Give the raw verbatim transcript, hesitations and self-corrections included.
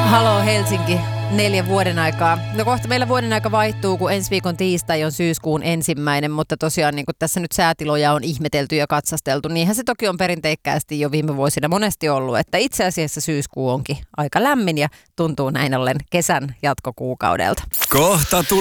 Halo Helsinki, neljän vuoden aikaa. No kohta meillä vuoden aika vaihtuu, kun ensi viikon tiistai on syyskuun ensimmäinen, mutta tosiaan niin kuin tässä nyt säätiloja on ihmetelty ja katsasteltu. Niinhän se toki on perinteikkäästi jo viime vuosina monesti ollut, että itse asiassa syyskuu onkin aika lämmin ja tuntuu näin ollen kesän jatkokuukaudelta. Kohta